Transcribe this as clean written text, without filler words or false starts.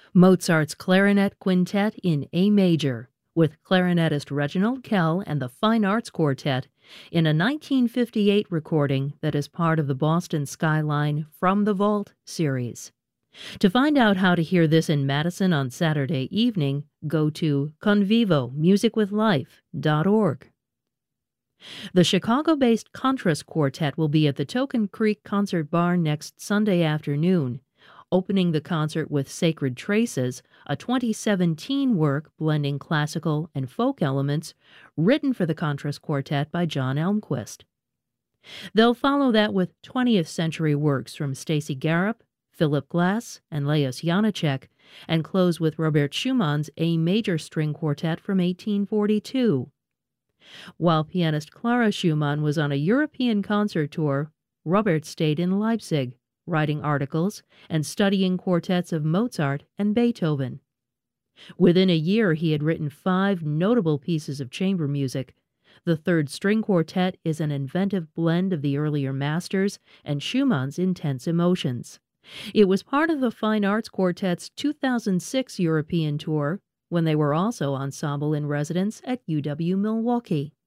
Mozart's Clarinet Quintet in A Major, with clarinetist Reginald Kell and the Fine Arts Quartet, in a 1958 recording that is part of the Boston Skyline From the Vault series. To find out how to hear this in Madison on Saturday evening, go to convivomusicwithlife.org. The Chicago-based Contras Quartet will be at the Token Creek Concert Barn next Sunday afternoon, opening the concert with Sacred Traces, a 2017 work blending classical and folk elements, written for the Contras Quartet by John Elmquist. They'll follow that with 20th century works from Stacy Garup, Philip Glass, and Lajos Janáček, and close with Robert Schumann's A Major String Quartet from 1842. While pianist Clara Schumann was on a European concert tour, Robert stayed in Leipzig, writing articles and studying quartets of Mozart and Beethoven. Within a year, he had written 5 notable pieces of chamber music. The Third String Quartet is an inventive blend of the earlier masters and Schumann's intense emotions. It was part of the Fine Arts Quartet's 2006 European tour, when they were also ensemble in residence at UW Milwaukee.